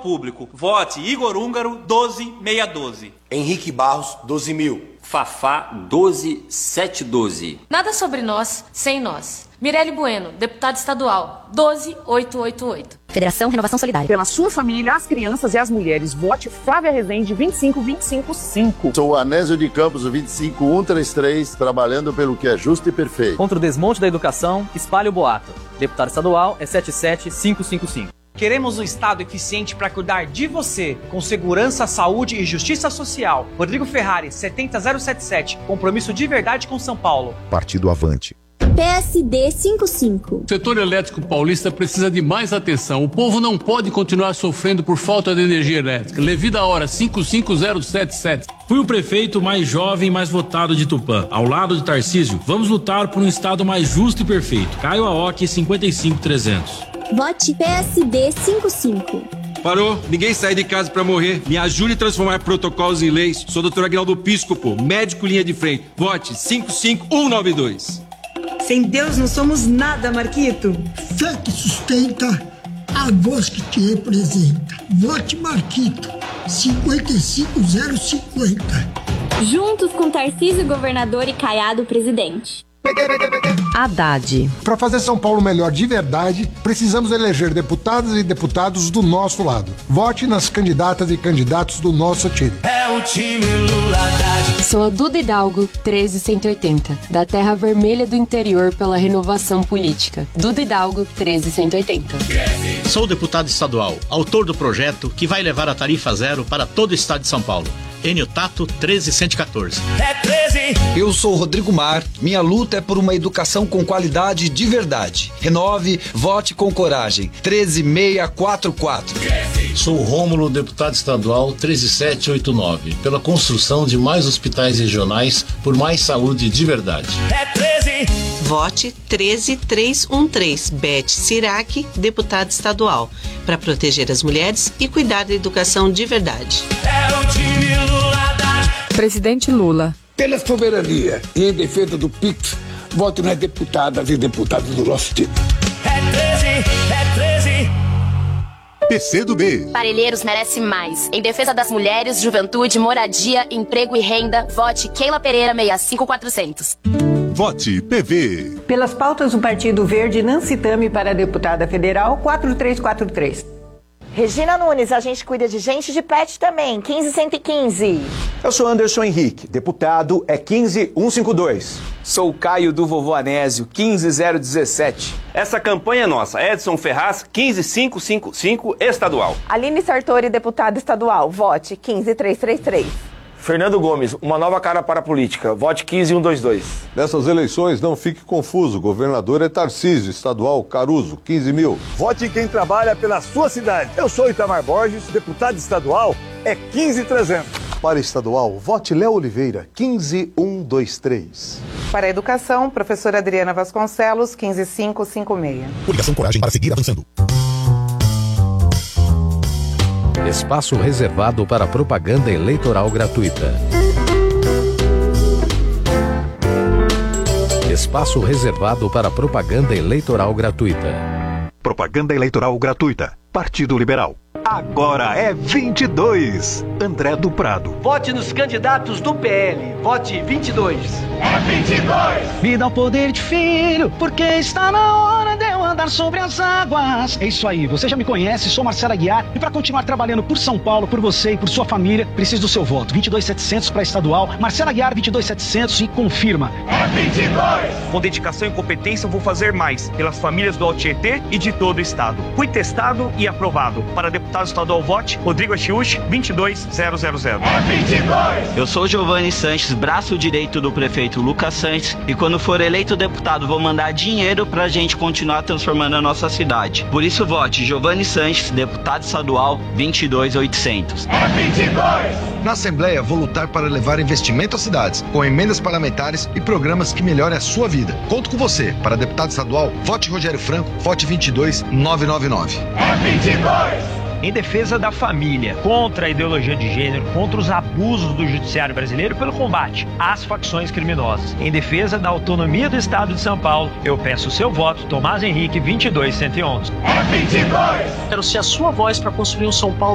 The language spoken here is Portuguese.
público. Vote Igor Húngaro 12612. Henrique Barros 12.000. Fafá 12712. Nada sobre nós, sem nós. Mirelle Bueno, deputada estadual, 12888. Federação Renovação Solidária. Pela sua família, as crianças e as mulheres, vote Flávia Rezende 25255. Sou Anésio de Campos 25133, trabalhando pelo que é justo e perfeito. Contra o desmonte da educação, espalhe o boato. Deputado estadual é 77555. Queremos um Estado eficiente para cuidar de você, com segurança, saúde e justiça social. Rodrigo Ferrari, 70077. Compromisso de verdade com São Paulo. Partido Avante. PSD 55. O setor elétrico paulista precisa de mais atenção. O povo não pode continuar sofrendo por falta de energia elétrica. Levida a hora 55077. Fui o prefeito mais jovem e mais votado de Tupã. Ao lado de Tarcísio, vamos lutar por um estado mais justo e perfeito. Caio Aoki 55300. Vote PSD 55. Parou, ninguém sai de casa pra morrer. Me ajude a transformar protocolos em leis. Sou Dr. Aguinaldo Piscopo, médico linha de frente. Vote 55192. Sem Deus não somos nada, Marquito. Fé que sustenta, a voz que te representa. Vote Marquito, 55050. Juntos com Tarcísio governador e Caiado presidente. Haddad. Para fazer São Paulo melhor de verdade, precisamos eleger deputadas e deputados do nosso lado. Vote nas candidatas e candidatos do nosso time. É o time Lula Haddad. Sou a Duda Hidalgo, 13180, da Terra Vermelha do Interior pela Renovação Política. Duda Hidalgo, 13180. Sou deputado estadual, autor do projeto que vai levar a tarifa zero para todo o estado de São Paulo. Enio Tato 13114. É 13. Eu sou Rodrigo Mar. Minha luta é por uma educação com qualidade de verdade. Renove, vote com coragem. 13644. Sou Rômulo, deputado estadual 13789. Pela construção de mais hospitais regionais por mais saúde de verdade. É 13. Vote 13313. Beth Sirac, deputada estadual. Para proteger as mulheres e cuidar da educação de verdade. É o time Lula Haddad. Presidente Lula. Pela soberania e em defesa do PIX, vote nas deputadas e deputados do nosso time. É 13. PCdoB. Parelheiros merece mais. Em defesa das mulheres, juventude, moradia, emprego e renda, vote Keila Pereira 65400. Vote PV. Pelas pautas do Partido Verde, Nancy Tami para deputada federal 4343. Regina Nunes, a gente cuida de gente de pet também, 15115. Eu sou Anderson Henrique, deputado é 15152. Sou o Caio do Vovô Anésio, 15017. Essa campanha é nossa, Edson Ferraz, 15555, estadual. Aline Sartori, deputada estadual, vote 15333. Fernando Gomes, uma nova cara para a política. Vote 15122. Nessas eleições, não fique confuso. Governador é Tarcísio, estadual Caruso, 15.000. Vote quem trabalha pela sua cidade. Eu sou Itamar Borges, deputado estadual é 15300. Para estadual, vote Léo Oliveira, 15123. Para a educação, professora Adriana Vasconcelos, 15556. Coligação Coragem para seguir avançando. Espaço reservado para propaganda eleitoral gratuita. Espaço reservado para propaganda eleitoral gratuita. Propaganda eleitoral gratuita. Partido Liberal. Agora é 22. André do Prado. Vote nos candidatos do PL. Vote 22. É 22. Me dá o poder de filho, porque está na hora de eu andar sobre as águas. É isso aí, você já me conhece, sou Marcelo Aguiar. E para continuar trabalhando por São Paulo, por você e por sua família, preciso do seu voto. 22700 para estadual. Marcelo Aguiar, 22700 e confirma. É 22. Com dedicação e competência, vou fazer mais pelas famílias do Alto Tietê e de todo o estado. Fui testado e aprovado. Para deputado estadual, vote Rodrigo Achiuchi, 22000. É 22. Eu sou Giovanni Sanches, braço direito do prefeito Lucas Sanches, e quando for eleito deputado vou mandar dinheiro pra gente continuar transformando a nossa cidade. Por isso vote Giovanni Sanches, deputado estadual, 22800. É 22. Na Assembleia vou lutar para levar investimento às cidades, com emendas parlamentares e programas que melhorem a sua vida. Conto com você. Para deputado estadual, vote Rogério Franco, vote 22999. É 22. Em defesa da família, contra a ideologia de gênero, contra os abusos do judiciário brasileiro pelo combate às facções criminosas. Em defesa da autonomia do Estado de São Paulo, eu peço o seu voto, Tomás Henrique, 22111. É 22. Quero ser a sua voz para construir um São Paulo